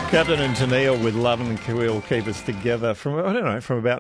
Captain and Tennille with Love and Will Keep Us Together from about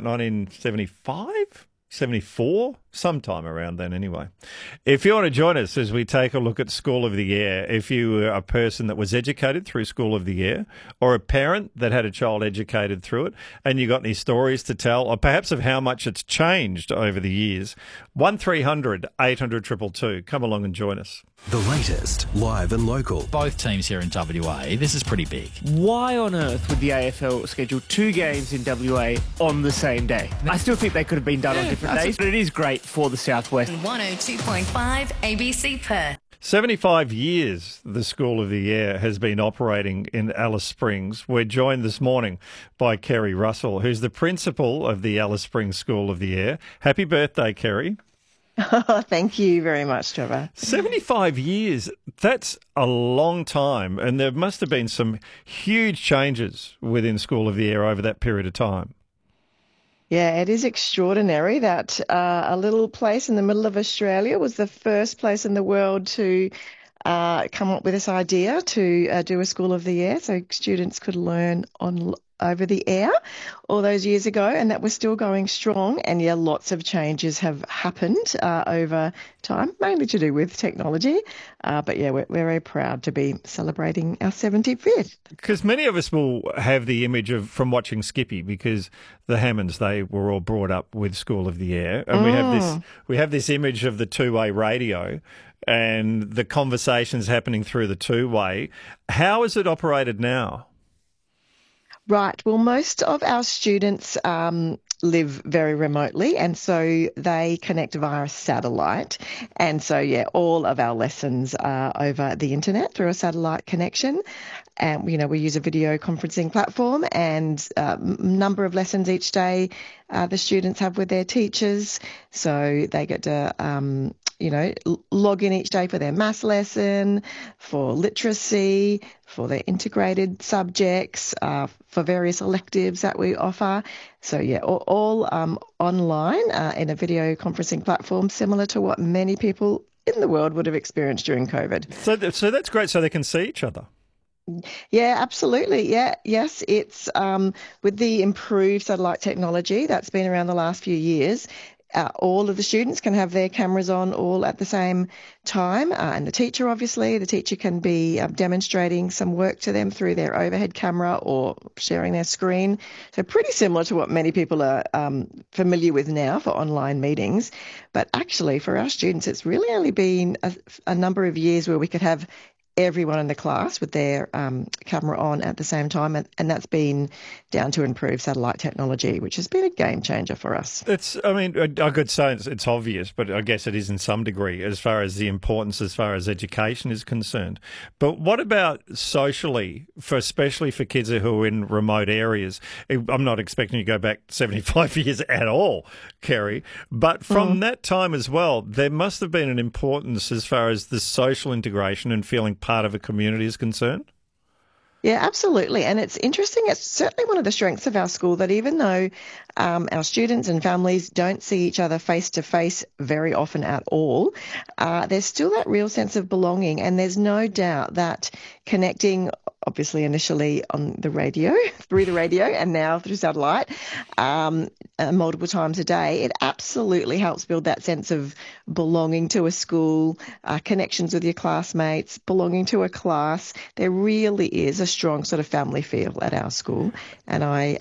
1975, 74, sometime around then anyway. If you want to join us as we take a look at School of the Air, if you were a person that was educated through School of the Air or a parent that had a child educated through it and you got any stories to tell or perhaps of how much it's changed over the years, 1300 800 222. Come along and join us. The latest, live and local. Both teams here in WA, this is pretty big. Why on earth would the AFL schedule two games in WA on the same day? I still think they could have been done on different days, but it is great for the Southwest. 102.5 ABC Perth. 75 years the School of the Air has been operating in Alice Springs. We're joined this morning by Kerry Russell, who's the principal of the Alice Springs School of the Air. Happy birthday, Kerry. Oh, thank you very much, Trevor. 75 years, that's a long time, and there must have been some huge changes within School of the Air over that period of time. Yeah, it is extraordinary that a little place in the middle of Australia was the first place in the world to come up with this idea to do a School of the Air so students could learn over the air all those years ago, and that was still going strong. And yeah, lots of changes have happened over time, mainly to do with technology. But yeah, we're very proud to be celebrating our 75th. Because many of us will have the image of from watching Skippy, because the Hammonds, they were all brought up with School of the Air, and we have this image of the two-way radio and the conversations happening through the two-way. How is it operated now? Right. Well, most of our students live very remotely, and so they connect via satellite. And so, yeah, all of our lessons are over the internet through a satellite connection. And, you know, we use a video conferencing platform, and number of lessons each day the students have with their teachers. So they get to log in each day for their maths lesson, for literacy, for their integrated subjects, for various electives that we offer. So, yeah, all online in a video conferencing platform, similar to what many people in the world would have experienced during COVID. So that's great, so they can see each other. Yeah, absolutely. Yes, it's with the improved satellite technology that's been around the last few years. All of the students can have their cameras on all at the same time, and the teacher can be demonstrating some work to them through their overhead camera or sharing their screen. So pretty similar to what many people are familiar with now for online meetings. But actually for our students, it's really only been a number of years where we could have everyone in the class with their camera on at the same time, and that's been down to improved satellite technology, which has been a game changer for us. I could say it's obvious, but I guess it is in some degree as far as the importance, as far as education is concerned. But what about socially, especially for kids who are in remote areas? I'm not expecting you to go back 75 years at all, Kerry, but from that time as well, there must have been an importance as far as the social integration and feeling part of a community is concerned? Yeah, absolutely. And it's interesting. It's certainly one of the strengths of our school that even though our students and families don't see each other face to face very often at all, there's still that real sense of belonging. And there's no doubt that connecting, obviously initially on the radio, through the radio, and now through satellite, multiple times a day, it absolutely helps build that sense of belonging to a school, connections with your classmates, belonging to a class. There really is a strong sort of family feel at our school. And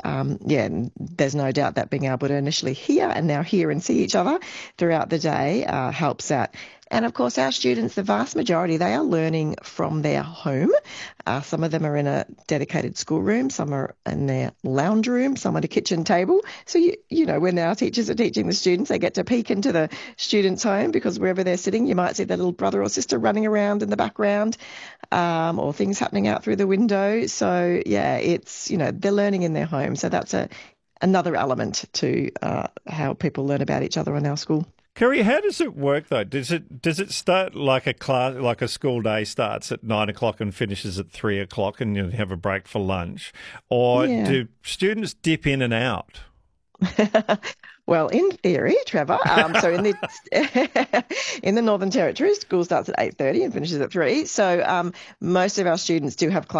there's no doubt that being able to initially hear and now hear and see each other throughout the day helps that. And of course, our students, the vast majority, they are learning from their home. Some of them are in a dedicated schoolroom, some are in their lounge room, some at a kitchen table. So, you know, when our teachers are teaching the students, they get to peek into the student's home, because wherever they're sitting, you might see their little brother or sister running around in the background, or things happening out through the window. So, yeah, it's, you know, they're learning in their home. So that's another element to how people learn about each other in our school. Kerry, how does it work though? Does it start like a school day starts at 9 o'clock and finishes at 3 o'clock, and you have a break for lunch, or do students dip in and out? Well, in theory, Trevor. So in the Northern Territory, school starts at 8:30 and finishes at 3. So most of our students do have class